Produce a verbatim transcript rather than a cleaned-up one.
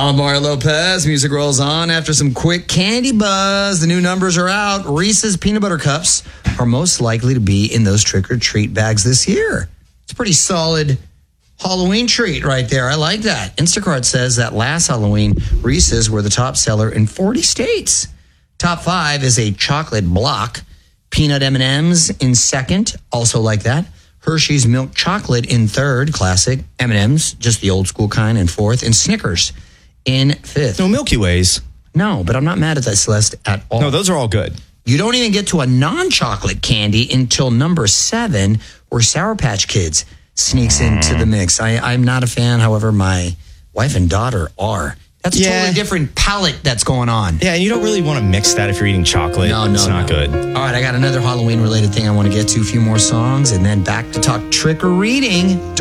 I'm Mario Lopez. Music rolls on after some quick candy buzz. The new numbers are out. Reese's Peanut Butter Cups are most likely to be in those trick-or-treat bags this year. It's a pretty solid Halloween treat right there. I like that. Instacart says that last Halloween, Reese's were the top seller in forty states. Top five is a chocolate block. Peanut M and M's in second, also like that. Hershey's Milk Chocolate in third, classic. M and M's, just the old school kind, in fourth. And Snickers in fifth. No Milky Ways. No, but I'm not mad at that, Celeste, at all. No, those are all good. You don't even get to a non-chocolate candy until number seven, where Sour Patch Kids sneaks into the mix. I, I'm not a fan, however, my wife and daughter are. That's a Yeah. totally different palette that's going on. Yeah, and you don't really want to mix that if you're eating chocolate. No, no, It's not no. good. All right, I got another Halloween-related thing I want to get to, a few more songs, and then back to talk trick or reading. Don't